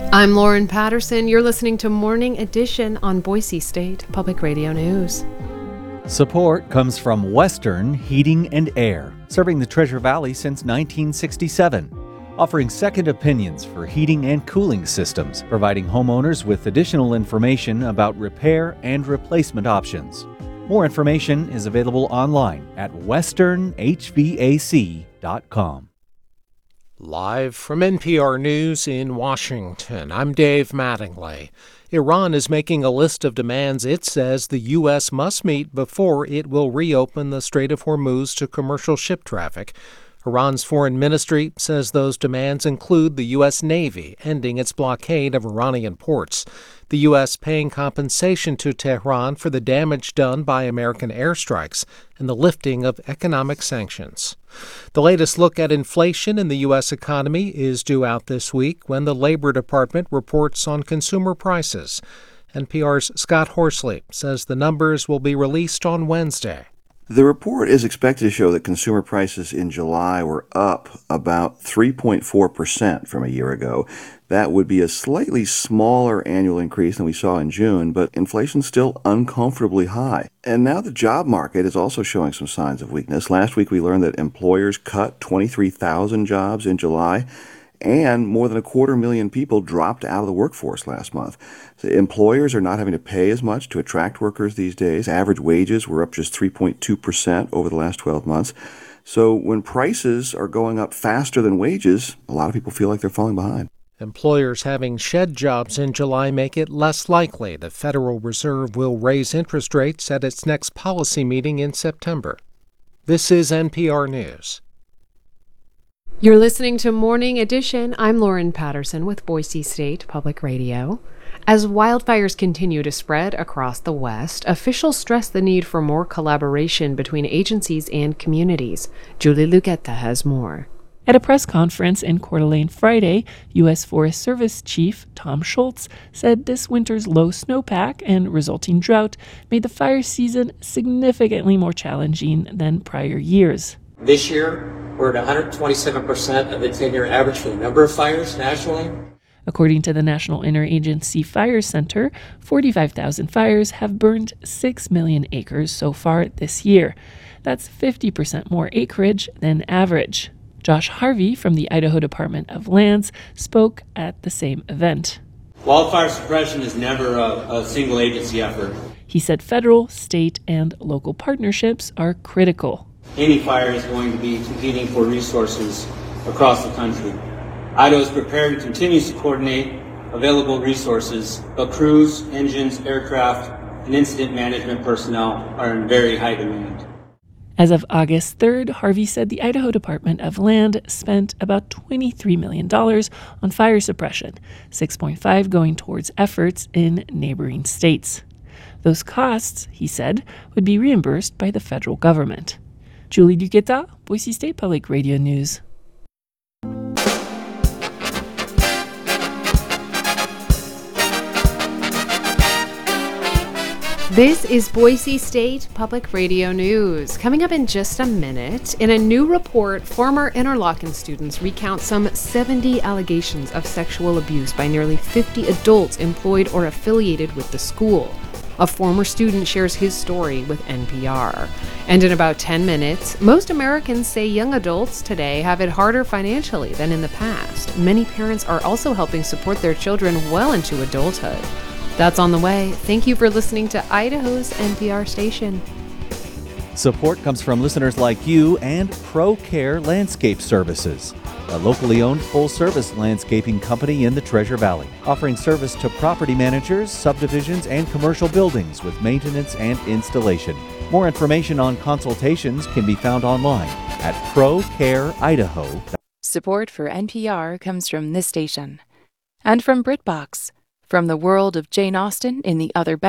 I'm Lauren Patterson. You're listening to Morning Edition on Boise State Public Radio News. Support comes from Western Heating and Air, serving the Treasure Valley since 1967. Offering second opinions for heating and cooling systems, providing homeowners with additional information about repair and replacement options. More information is available online at westernhvac.com. Live from NPR News in Washington, I'm Dave Mattingly. Iran is making a list of demands it says the U.S. must meet before it will reopen the Strait of Hormuz to commercial ship traffic. Iran's foreign ministry says those demands include the U.S. Navy ending its blockade of Iranian ports, the U.S. paying compensation to Tehran for the damage done by American airstrikes, and the lifting of economic sanctions. The latest look at inflation in the U.S. economy is due out this week when the Labor Department reports on consumer prices. NPR's Scott Horsley says the numbers will be released on Wednesday. The report is expected to show that consumer prices in July were up about 3.4% from a year ago. That would be a slightly smaller annual increase than we saw in June, but inflation's still uncomfortably high. And now the job market is also showing some signs of weakness. Last week we learned that employers cut 23,000 jobs in July, and more than 250,000 people dropped out of the workforce last month. So employers are not having to pay as much to attract workers these days. Average wages were up just 3.2% over the last 12 months. So when prices are going up faster than wages, a lot of people feel like they're falling behind. Employers having shed jobs in July make it less likely the Federal Reserve will raise interest rates at its next policy meeting in September. This is NPR News. You're listening to Morning Edition. I'm Lauren Patterson with Boise State Public Radio. As wildfires continue to spread across the West, officials stress the need for more collaboration between agencies and communities. Julie Luquetta has more. At a press conference in Coeur d'Alene Friday, U.S. Forest Service Chief Tom Schultz said this winter's low snowpack and resulting drought made the fire season significantly more challenging than prior years. This year, we're at 127% of the 10-year average for the number of fires nationally. According to the National Interagency Fire Center, 45,000 fires have burned 6 million acres so far this year. That's 50% more acreage than average. Josh Harvey from the Idaho Department of Lands spoke at the same event. Wildfire suppression is never a single agency effort. He said federal, state, and local partnerships are critical. Any fire is going to be competing for resources across the country. Idaho is prepared and continues to coordinate available resources, but crews, engines, aircraft, and incident management personnel are in very high demand. As of August 3rd, Harvey said the Idaho Department of Land spent about $23 million on fire suppression, $6.5 million going towards efforts in neighboring states. Those costs, he said, would be reimbursed by the federal government. Julie Luquetta, Boise State Public Radio News. This is Boise State Public Radio News. Coming up in just a minute, in a new report, former Interlochen students recount some 70 allegations of sexual abuse by nearly 50 adults employed or affiliated with the school. A former student shares his story with NPR. And in about 10 minutes, most Americans say young adults today have it harder financially than in the past. Many parents are also helping support their children well into adulthood. That's on the way. Thank you for listening to Idaho's NPR station. Support comes from listeners like you and ProCare Landscape Services, a locally owned full-service landscaping company in the Treasure Valley, offering service to property managers, subdivisions, and commercial buildings with maintenance and installation. More information on consultations can be found online at ProCareIdaho. Support for NPR comes from this station and from BritBox. From the world of Jane Austen in the other